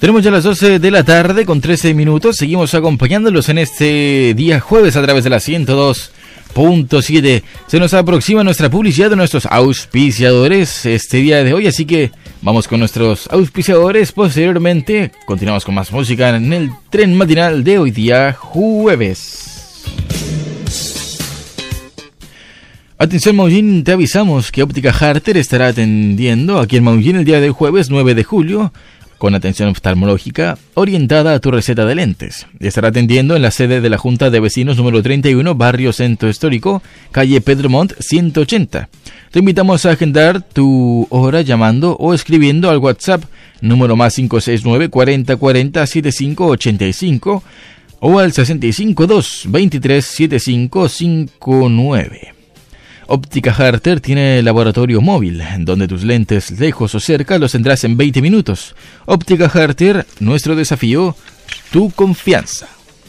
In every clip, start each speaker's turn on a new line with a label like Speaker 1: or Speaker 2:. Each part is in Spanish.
Speaker 1: Tenemos ya las 12 de la tarde con 13 minutos. Seguimos acompañándolos en este día jueves a través de la 102.7. Se nos aproxima nuestra publicidad de nuestros auspiciadores este día de hoy, así que vamos con nuestros auspiciadores. Posteriormente continuamos con más música en el tren matinal de hoy día jueves. Atención Maullín, te avisamos que Óptica Harter estará atendiendo aquí en Maullín el día de jueves 9 de julio con atención oftalmológica orientada a tu receta de lentes. Estará atendiendo en la sede de la Junta de Vecinos número 31, Barrio Centro Histórico, calle Pedro Montt 180. Te invitamos a agendar tu hora llamando o escribiendo al WhatsApp número más 569 40 40 7585 o al 652 23 7559. Óptica Harter tiene laboratorio móvil, donde tus lentes lejos o cerca los tendrás en 20 minutos. Óptica Harter, nuestro desafío, tu confianza.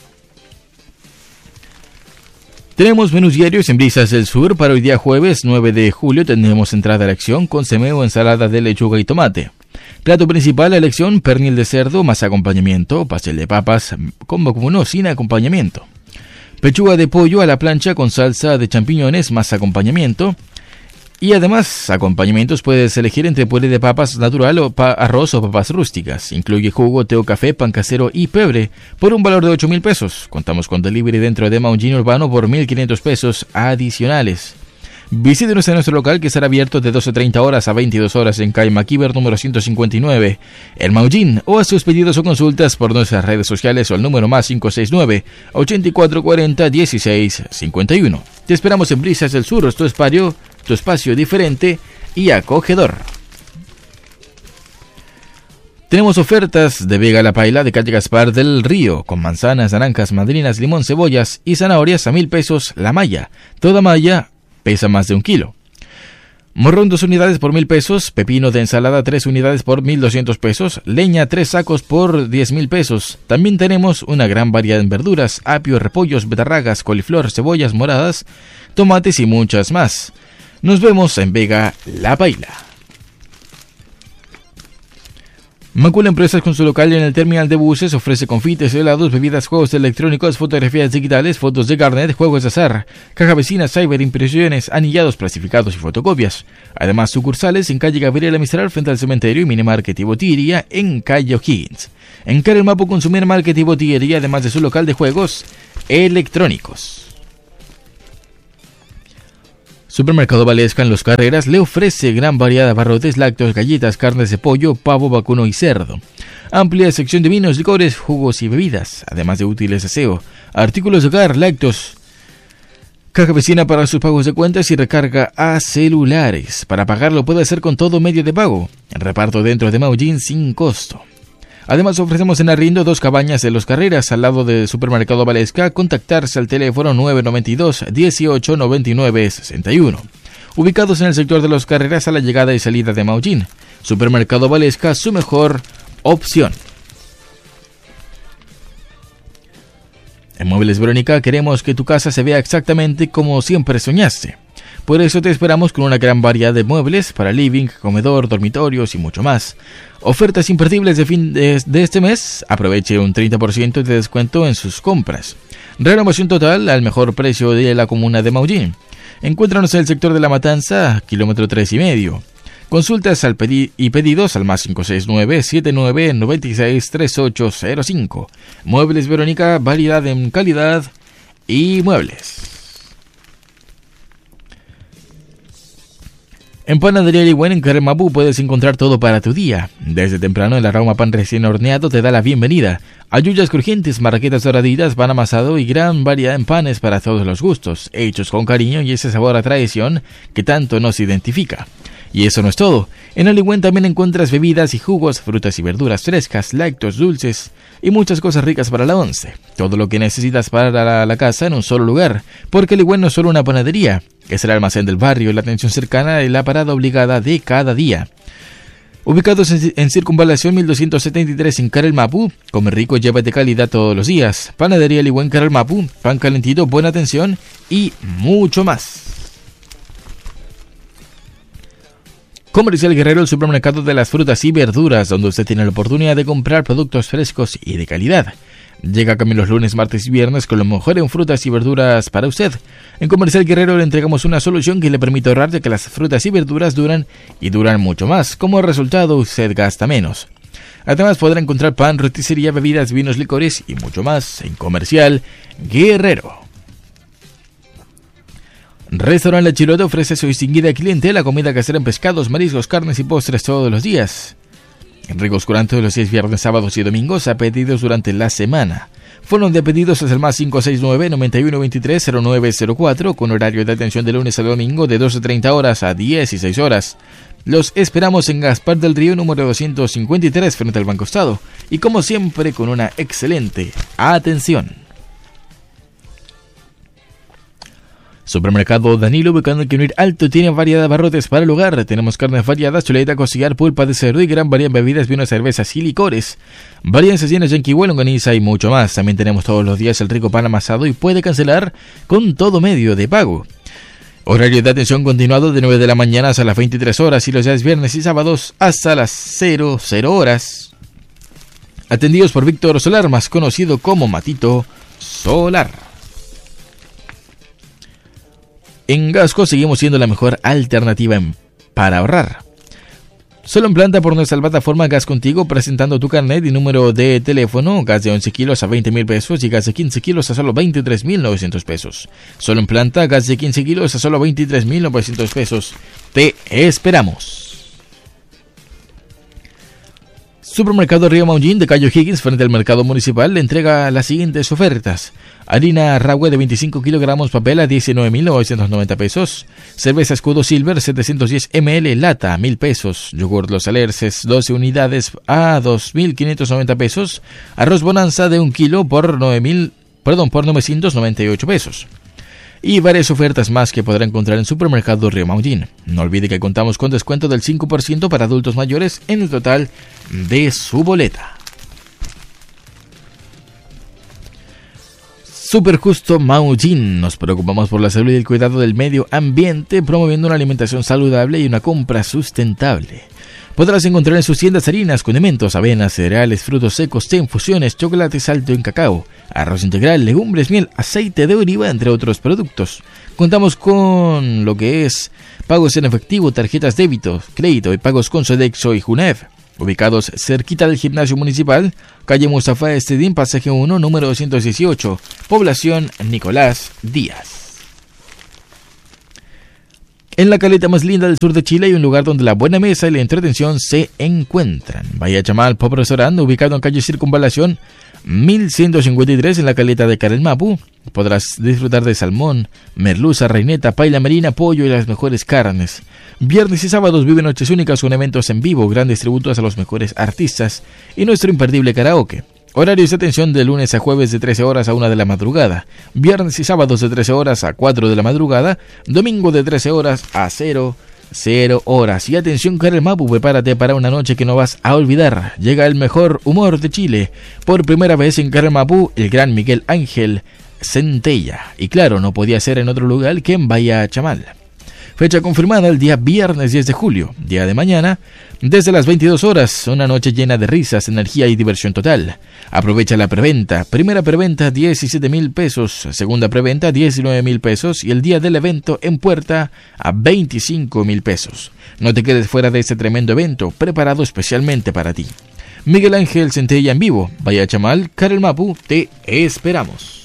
Speaker 1: Tenemos menús diarios en Brisas del Sur. Para hoy día jueves 9 de julio tenemos entrada a elección con semeo, ensalada de lechuga y tomate. Plato principal a elección, pernil de cerdo más acompañamiento, pastel de papas, combo como no, sin acompañamiento. Pechuga de pollo a la plancha con salsa de champiñones más acompañamiento. Y además, acompañamientos puedes elegir entre puré de papas natural o arroz o papas rústicas. Incluye jugo, té o café, pan casero y pebre por un valor de 8,000 pesos. Contamos con delivery dentro de Maullín Urbano por 1,500 pesos adicionales. Visítenos en nuestro local que estará abierto de 12:30 horas a 22 horas en calle Maquíver número 159 en Maullín, o a sus pedidos o consultas por nuestras redes sociales o al número más 569 8440 1651. Te esperamos en Brisas del Sur, tu espacio diferente y acogedor. Tenemos ofertas de Vega La Paila de calle Gaspar del Río, con manzanas, naranjas, mandarinas, limón, cebollas y zanahorias a 1,000 pesos la malla. Toda malla pesa más de 1 kilo. Morrón 2 unidades por 1,000 pesos, pepino de ensalada 3 unidades por 1,200 pesos, leña 3 sacos por 10,000 pesos. También tenemos una gran variedad en verduras, apio, repollos, betarragas, coliflor, cebollas moradas, tomates y muchas más. Nos vemos en Vega La Paila. Macula Empresas con su local en el terminal de buses ofrece confites, helados, bebidas, juegos electrónicos, fotografías digitales, fotos de carnet, juegos de azar, caja vecina, cyber, impresiones, anillados, plastificados y fotocopias. Además, sucursales en calle Gabriela Mistral frente al cementerio y Minimarket y Botillería en calle O'Higgins. Encarga el Mapo con su Minimarket y Botillería, además de su local de juegos electrónicos. Supermercado Valesca en Los Carreras le ofrece gran variedad de abarrotes, lácteos, galletas, carnes de pollo, pavo, vacuno y cerdo. Amplia sección de vinos, licores, jugos y bebidas, además de útiles de aseo, artículos de hogar, lácteos, caja vecina para sus pagos de cuentas y recarga a celulares. Para pagarlo puede hacer con todo medio de pago. Reparto dentro de Maullín sin costo. Además ofrecemos en arriendo 2 cabañas de Los Carreras al lado del Supermercado Valesca. Contactarse al teléfono 992 18 99 61. Ubicados en el sector de Los Carreras a la llegada y salida de Maullín. Supermercado Valesca, su mejor opción. En Muebles Verónica queremos que tu casa se vea exactamente como siempre soñaste. Por eso te esperamos con una gran variedad de muebles para living, comedor, dormitorios y mucho más. Ofertas imperdibles de fin de este mes. Aproveche un 30% de descuento en sus compras. Renovación total al mejor precio de la comuna de Maullín. Encuéntranos en el sector de La Matanza, kilómetro 3,5. Consultas y pedidos al más 569 79 96 3805. Muebles Verónica, variedad en calidad y muebles. En Panadería Ligüen en Caremapu puedes encontrar todo para tu día. Desde temprano el aroma pan recién horneado te da la bienvenida. Ayuyas crujientes, marraquetas doraditas, pan amasado y gran variedad en panes para todos los gustos, hechos con cariño y ese sabor a tradición que tanto nos identifica. Y eso no es todo. En Ligüen también encuentras bebidas y jugos, frutas y verduras frescas, lácteos, dulces y muchas cosas ricas para la once. Todo lo que necesitas para la casa en un solo lugar, porque Ligüen no es solo una panadería, es el almacén del barrio, la atención cercana y la parada obligada de cada día. Ubicados en Circunvalación 1273 en Carelmapu, come rico, llévate calidad todos los días. Panadería Ligüen Carelmapu, pan calentito, buena atención y mucho más. Comercial Guerrero, el supermercado de las frutas y verduras, donde usted tiene la oportunidad de comprar productos frescos y de calidad. Llega también los lunes, martes y viernes con lo mejor en frutas y verduras para usted. En Comercial Guerrero le entregamos una solución que le permite ahorrar, de que las frutas y verduras duran y duran mucho más. Como resultado, usted gasta menos. Además podrá encontrar pan, roticería, bebidas, vinos, licores y mucho más en Comercial Guerrero. Restaurante La Chilota ofrece a su distinguida clientela comida casera en pescados, mariscos, carnes y postres todos los días. Ricos curantes los días viernes, sábados y domingos a pedidos durante la semana. Fono de pedidos es el más 569-9123-0904 con horario de atención de lunes a domingo de 12:30 horas a 16 horas. Los esperamos en Gaspar del Río número 253 frente al Banco Estado y como siempre con una excelente atención. Supermercado Danilo, ubicado en Quinir Alto, tiene variedad de abarrotes para el hogar. Tenemos carnes variadas, chuleta, costillar, pulpa de cerdo y gran variedad de bebidas, vinos, cervezas y licores. Variedad de cenas, yanquihuel, longaniza y mucho más. También tenemos todos los días el rico pan amasado y puede cancelar con todo medio de pago. Horario de atención continuado de 9 de la mañana hasta las 23 horas y los días viernes y sábados hasta las 00 horas. Atendidos por Víctor Solar, más conocido como Matito Solar. En Gasco seguimos siendo la mejor alternativa para ahorrar. Solo en planta por nuestra plataforma Gas Contigo, presentando tu carnet y número de teléfono. Gas de 11 kilos a 20,000 pesos y gas de 15 kilos a solo 23,900 pesos. Solo en planta, gas de 15 kilos a solo 23,900 pesos. Te esperamos. Supermercado Río Maullín de Cayo Higgins, frente al mercado municipal, le entrega las siguientes ofertas. Harina Rahue de 25 kilogramos, papel a 19,990 pesos. Cerveza Escudo Silver 710 ml, lata a 1,000 pesos. Yogur Los Alerces 12 unidades a 2,590 pesos. Arroz Bonanza de 1 kilo por 998 pesos. Y varias ofertas más que podrá encontrar en Supermercado Río Maullín. No olvide que contamos con descuento del 5% para adultos mayores en el total de su boleta. Super Justo Maullín. Nos preocupamos por la salud y el cuidado del medio ambiente, promoviendo una alimentación saludable y una compra sustentable. Podrás encontrar en sus tiendas harinas, condimentos, avenas, cereales, frutos secos, té, infusiones, chocolates alto en cacao, arroz integral, legumbres, miel, aceite de oliva, entre otros productos. Contamos con lo que es pagos en efectivo, tarjetas débito, crédito y pagos con Sodexo y Junef. Ubicados cerquita del gimnasio municipal, calle Mustafa Estedín, pasaje 1, número 218, población Nicolás Díaz. En la caleta más linda del sur de Chile hay un lugar donde la buena mesa y la entretención se encuentran. Vaya a llamar al Pop Restaurant, ubicado en calle Circunvalación 1153 en la caleta de Carelmapu. Podrás disfrutar de salmón, merluza, reineta, paella marina, pollo y las mejores carnes. Viernes y sábados vive noches únicas con eventos en vivo, grandes tributos a los mejores artistas y nuestro imperdible karaoke. Horarios de atención de lunes a jueves de 13 horas a 1 de la madrugada, viernes y sábados de 13 horas a 4 de la madrugada, domingo de 13 horas a 00 horas. Y atención Carelmapu, prepárate para una noche que no vas a olvidar. Llega el mejor humor de Chile. Por primera vez en Carelmapu, el gran Miguel Ángel Centella. Y claro, no podía ser en otro lugar que en Bahía Chamal. Fecha confirmada el día viernes 10 de julio, día de mañana, desde las 22 horas, una noche llena de risas, energía y diversión total. Aprovecha la preventa. Primera preventa 17,000 pesos, segunda preventa 19,000 pesos y el día del evento en puerta a 25,000 pesos. No te quedes fuera de este tremendo evento, preparado especialmente para ti. Miguel Ángel Centella en vivo, Bahía Chamal, Carelmapu, te esperamos.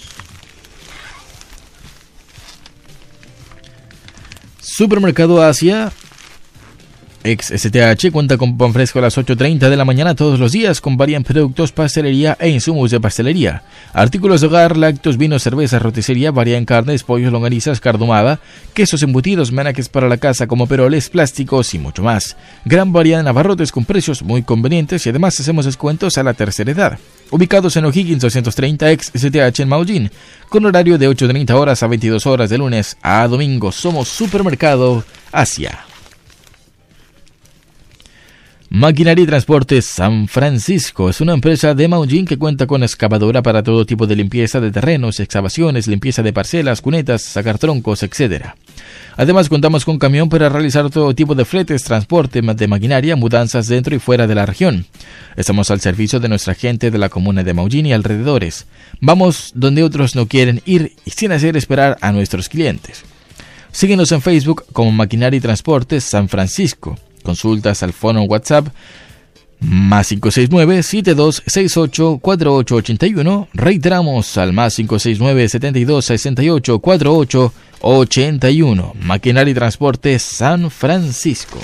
Speaker 1: Supermercado Asia, ex STH, cuenta con pan fresco a las 8:30 de la mañana todos los días, con varios productos, pastelería e insumos de pastelería. Artículos de hogar, lácteos, vinos, cervezas, roticería, varía en carnes, pollos, longanizas, carne ahumada, quesos embutidos, menajes para la casa como peroles, plásticos y mucho más. Gran variedad en abarrotes con precios muy convenientes y además hacemos descuentos a la tercera edad. Ubicados en O'Higgins 230 ex STH en Maullín, con horario de 8:30 horas a 22 horas de lunes a domingo. Somos Supermercado Asia. Maquinaria y Transporte San Francisco es una empresa de Maullín que cuenta con excavadora para todo tipo de limpieza de terrenos, excavaciones, limpieza de parcelas, cunetas, sacar troncos, etc. Además, contamos con camión para realizar todo tipo de fletes, transporte de maquinaria, mudanzas dentro y fuera de la región. Estamos al servicio de nuestra gente de la comuna de Maullín y alrededores. Vamos donde otros no quieren ir y sin hacer esperar a nuestros clientes. Síguenos en Facebook como Maquinaria y Transporte San Francisco. Consultas al fono WhatsApp más 569-7268-4881. Reiteramos al más 569-7268-4881. Maquinaria y Transporte San Francisco.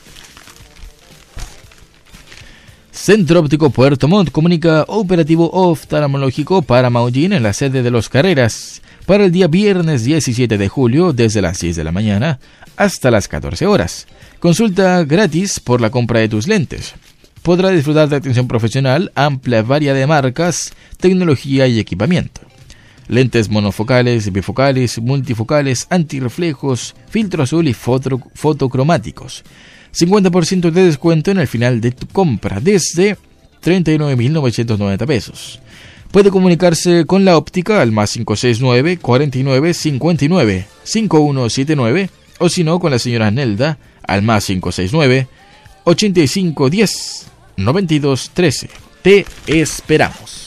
Speaker 1: Centro Óptico Puerto Montt comunica operativo oftalmológico para Maullín en la sede de Los Carreras para el día viernes 17 de julio desde las 6 de la mañana hasta las 14 horas. Consulta gratis por la compra de tus lentes. Podrá disfrutar de atención profesional, amplia variedad de marcas, tecnología y equipamiento. Lentes monofocales, bifocales, multifocales, antirreflejos, filtro azul y fotocromáticos. 50% de descuento en el final de tu compra desde 39.990 pesos. Puede comunicarse con la óptica al más 569 49 59 5179 o si no con la señora Nelda al más 569 85 10 92 13. Te esperamos.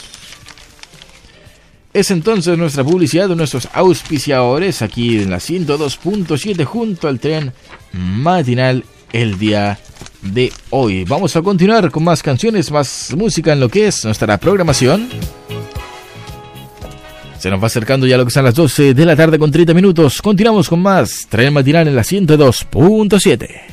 Speaker 1: Es entonces nuestra publicidad de nuestros auspiciadores aquí en la 102.7 junto al tren matinal el día de hoy. Vamos a continuar con más canciones, más música en lo que es nuestra programación. Se nos va acercando ya lo que son las 12 de la tarde con 30 minutos. Continuamos con más tren matinal en la 102.7.